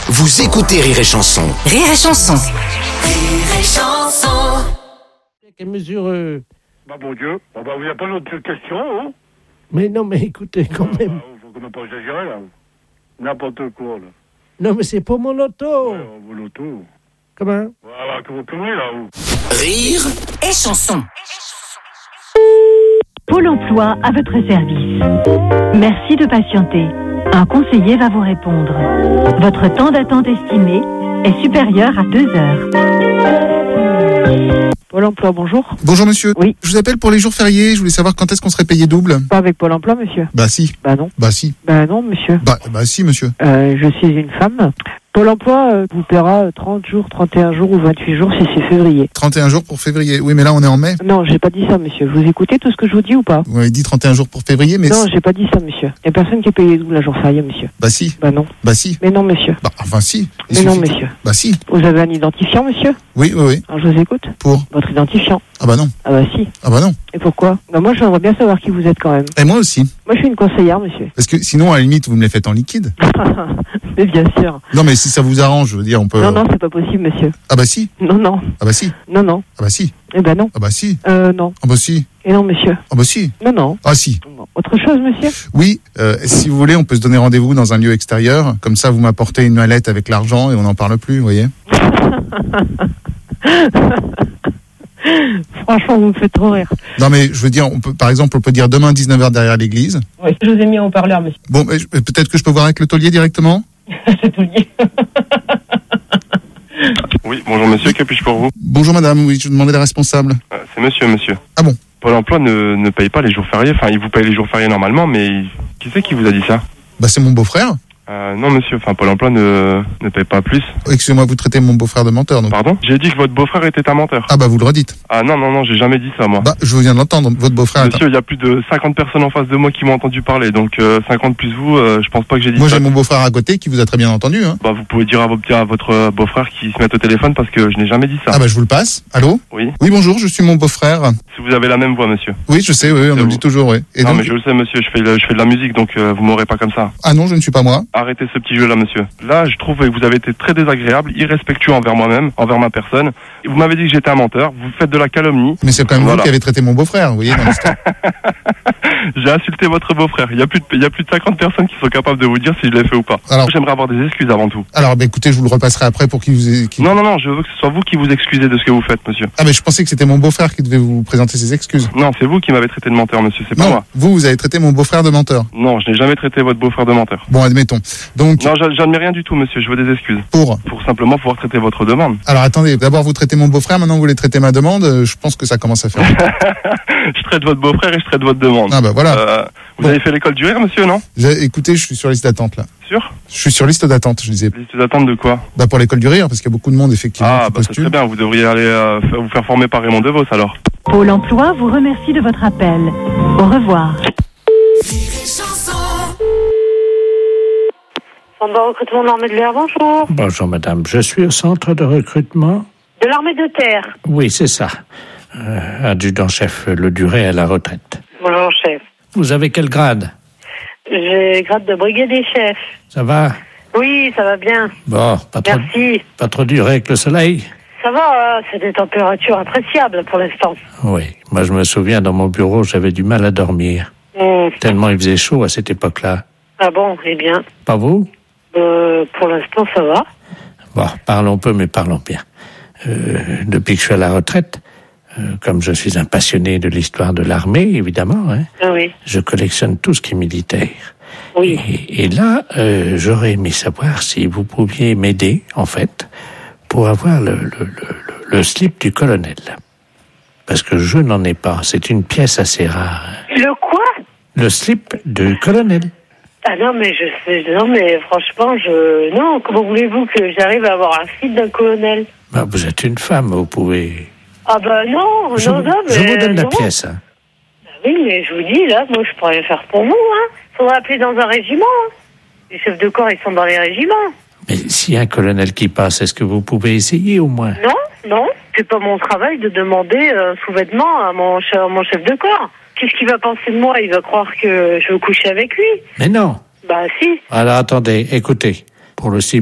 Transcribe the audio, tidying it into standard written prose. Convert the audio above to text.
Vous écoutez Rire et Chanson. Rire et Chanson. Rire et Chanson. Quelle mesure Bah mon Dieu, vous n'avez pas d'autres questions, hein? Mais non, mais écoutez, quand même. Faut quand même pas exagérer, là. N'importe quoi, là. Non, mais c'est pour mon auto. Ouais, vos lotos. Comment? Voilà, que vous conneries, là, vous. Rire Et Chanson. Pôle emploi à votre service. Merci de patienter. Un conseiller va vous répondre. Votre temps d'attente estimé est supérieur à 2 heures. Pôle emploi, bonjour. Bonjour monsieur. Oui. Je vous appelle pour les jours fériés. Je voulais savoir quand est-ce qu'on serait payé double. Pas avec Pôle emploi, monsieur. Bah si. Bah non. Bah si. Bah non, monsieur. Bah si monsieur. Je suis une femme. Pôle emploi vous paiera 30 jours, 31 jours ou 28 jours si c'est février. 31 jours pour février. Oui mais là on est en mai. Non, j'ai pas dit ça, monsieur. Vous écoutez tout ce que je vous dis ou pas? Vous m'avez dit 31 jours pour février mais... Non, j'ai pas dit ça, monsieur. Y a personne qui est payé double un jour férié, monsieur. Bah si. Bah non. Bah si. Mais non, monsieur. Bah enfin si. Il Mais non, suffit- monsieur. Bah si. Vous avez un identifiant, monsieur? Oui. Alors je vous écoute. Pour. Votre identifiant. Ah bah non. Ah bah si. Ah bah non. Et pourquoi? Bah moi, j'aimerais bien savoir qui vous êtes quand même. Et moi aussi. Moi, je suis une conseillère, monsieur. Parce que sinon à la limite vous me les faites en liquide. Mais bien sûr. Non mais si ça vous arrange, je veux dire on peut... Non, c'est pas possible, monsieur. Ah bah si. Non. Ah bah si. Non. Ah bah si. Eh ben non. Ah bah si. Non. Ah bah si. Et non, monsieur. Ah bah si. Non. Ah si. Bon. Autre chose, monsieur? Oui, si vous voulez, on peut se donner rendez-vous dans un lieu extérieur. Comme ça, vous m'apportez une mallette avec l'argent et on n'en parle plus, vous voyez. Franchement, vous me faites trop rire. Non mais je veux dire, par exemple, on peut dire demain 19h derrière l'église. Oui, je vous ai mis en haut-parleur, monsieur. Bon, mais peut-être que je peux voir avec le taulier directement. C'est tout lié. Oui, bonjour monsieur, que puis-je pour vous? Bonjour madame, oui, je demandais la responsable. C'est monsieur. Ah bon? Pôle emploi ne paye pas les jours fériés, enfin il vous paye les jours fériés normalement, mais qui c'est qui vous a dit ça? Bah c'est mon beau-frère. Non monsieur, enfin Pôle emploi ne paye pas plus. Excusez-moi, vous traitez mon beau-frère de menteur, donc. Pardon? J'ai dit que votre beau-frère était un menteur. Ah bah vous le redites. Ah non, j'ai jamais dit ça moi. Bah je viens de l'entendre, votre beau-frère. Monsieur, il y a plus de 50 personnes en face de moi qui m'ont entendu parler, donc 50 plus vous, je pense pas que j'ai dit Moi ça. j'ai mon beau-frère à côté qui vous a très bien entendu, hein. Bah vous pouvez dire à votre beau-frère qui se mette au téléphone parce que je n'ai jamais dit ça. Ah bah je vous le passe. Allô? Oui. Oui bonjour, je suis mon beau-frère. Si vous avez la même voix monsieur. Oui je sais, oui, on C'est me le vous. dit toujours, oui. Et Non donc... mais je le sais monsieur, je fais de la musique, donc vous m'aurez pas comme ça. Ah non, je ne suis pas moi. Arrêtez ce petit jeu-là, monsieur. Là, je trouve que vous avez été très désagréable, irrespectueux envers moi-même, envers ma personne. Vous m'avez dit que j'étais un menteur, vous faites de la calomnie. Mais c'est quand même Voilà. vous qui avez traité mon beau-frère, vous voyez, dans l'histoire. J'ai insulté votre beau-frère. Il y a plus de 50 personnes qui sont capables de vous dire si je l'ai fait ou pas. Alors- J'aimerais avoir des excuses avant tout. Alors, bah, écoutez, je vous le repasserai après pour qu'il vous... Non, je veux que ce soit vous qui vous excusez de ce que vous faites, monsieur. Ah, mais je pensais que c'était mon beau-frère qui devait vous présenter ses excuses. Non, c'est vous qui m'avez traité de menteur, monsieur, c'est pas Non, moi. vous avez traité mon beau-frère de menteur. Non, je n'ai jamais traité votre beau-frère de menteur. Bon, admettons. Donc, Non, j'admets rien du tout, monsieur, je veux des excuses. pour... Pour simplement pouvoir traiter votre demande. Alors, attendez, d'abord vous traitez mon beau-frère, maintenant vous voulez traiter ma demande, je pense que ça commence à faire. Je traite votre beau-frère et je traite votre demande. Ah, bah voilà. Vous avez fait l'école du rire, monsieur, non? Écoutez, je suis sur liste d'attente, là. Sûr? Je suis sur liste d'attente, je disais. Liste d'attente de quoi? Bah, pour l'école du rire, parce qu'il y a beaucoup de monde, effectivement, Ah, qui bah c'est postule. très bien, vous devriez aller vous faire former par Raymond DeVos alors. Pôle emploi vous remercie de votre appel. Au revoir. Rire et Chanson. Centre de recrutement de l'armée de l'air, bonjour. Bonjour madame, je suis au centre de recrutement. De l'armée de terre. Oui, c'est ça. Adjudant-chef Le Duret à la retraite. Bonjour, chef. Vous avez quel grade? J'ai grade de brigadier chef. Ça va? Oui, ça va bien. Bon, Merci. pas trop dur avec le soleil? Ça va, c'est des températures appréciables pour l'instant. Oui, moi je me souviens, dans mon bureau, j'avais du mal à dormir. Tellement il faisait chaud à cette époque-là. Ah bon, eh bien, Pas vous? pour l'instant, ça va. Bon, parlons peu, mais parlons bien. Depuis que je suis à la retraite, comme je suis un passionné de l'histoire de l'armée, évidemment, hein, Ah oui, je collectionne tout ce qui est militaire. oui. Et là, j'aurais aimé savoir si vous pouviez m'aider, en fait, pour avoir le slip du colonel. Parce que je n'en ai pas. C'est une pièce assez rare. Le quoi? Le slip du colonel. Ah non, mais franchement, non, comment voulez-vous que j'arrive à avoir un site d'un colonel? Ben, vous êtes une femme, vous pouvez... Ah bah non, Je non, mais... vous donne la non. pièce. Hein. Oui, mais je vous dis, là, moi, je pourrais le faire pour vous, hein. Faudrait appeler dans un régiment, hein. Les chefs de corps, ils sont dans les régiments. Mais s'il y a un colonel qui passe, est-ce que vous pouvez essayer au moins? Non, c'est pas mon travail de demander sous-vêtements à mon chef de corps. Qu'est-ce qu'il va penser de moi? Il va croire que je veux coucher avec lui. Mais non. Bah si. Alors attendez, écoutez. Pour le slip